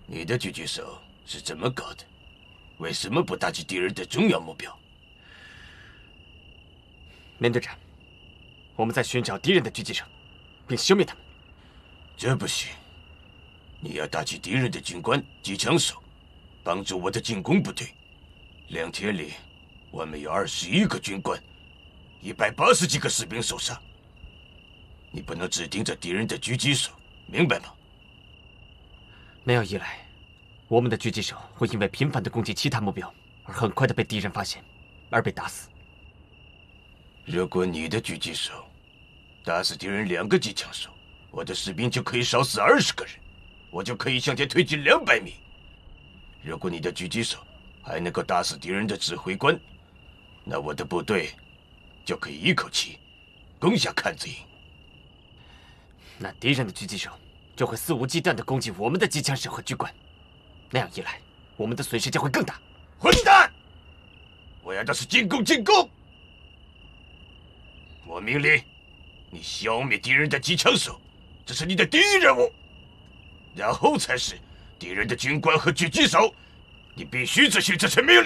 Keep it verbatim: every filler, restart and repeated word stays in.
你的狙击手是怎么搞的？为什么不打击敌人的重要目标？ 连队长，我们在寻找敌人的狙击手，并消灭他们。 这不行，你要打击敌人的军官及枪手，帮助我的进攻部队。两天里，我们有二十一个军官，一百八十几个士兵受伤。你不能只盯着敌人的狙击手，明白吗？ 那样一来，我们的狙击手会因为频繁地攻击其他目标，而很快地被敌人发现，而被打死。 如果你的狙击手打死敌人两个机枪手，我的士兵就可以少死二十个人，我就可以向前推进两百米。如果你的狙击手还能够打死敌人的指挥官，那我的部队就可以一口气攻下坎子营。 那敌人的狙击手就会肆无忌惮地攻击我们的机枪手和军官，那样一来，我们的损失将会更大。 混蛋！我要的是进攻，进攻！我命令你消灭敌人的机枪手，这是你的第一任务，然后才是敌人的军官和狙击手。你必须执行这些命令。